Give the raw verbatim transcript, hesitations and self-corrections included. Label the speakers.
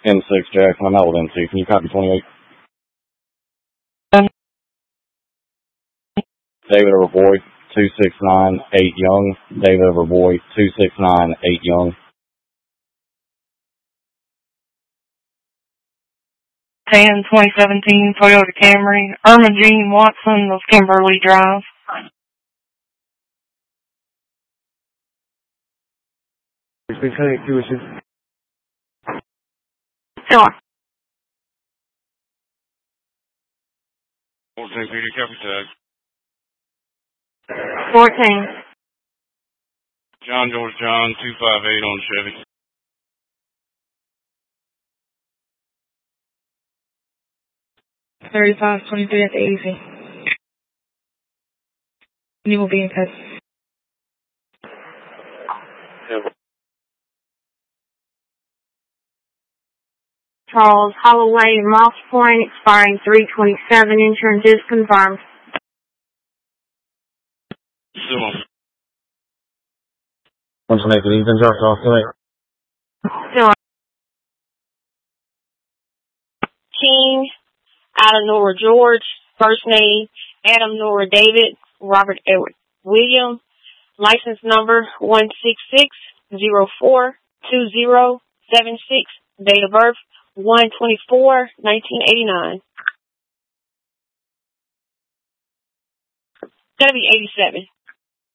Speaker 1: M six Jackson, I'm out with M two. Can you copy twenty-eight? David over boy, two six nine eight Young. David over boy, two six nine eight Young.
Speaker 2: ten twenty seventeen Toyota Camry, Irma Jean Watson of Kimberly Drive.
Speaker 3: Please connect to us.
Speaker 2: Sure.
Speaker 1: fourteen, Peter, copy tag.
Speaker 2: fourteen.
Speaker 1: John George John, two five eight on Chevy.
Speaker 2: thirty-five twenty-three at the A Z. You will be in touch. Charles Holloway, Moss Point, expiring three twenty-seven. Insurance is confirmed.
Speaker 1: Still on.
Speaker 3: Once make it even dropped off tonight.
Speaker 2: Still on.
Speaker 4: King, Adam Nora George, first name Adam Nora David, Robert Edward William, license number one six six zero four two zero seven six, date of birth one twenty-four nineteen eighty-nine. Gonna be eighty-seven.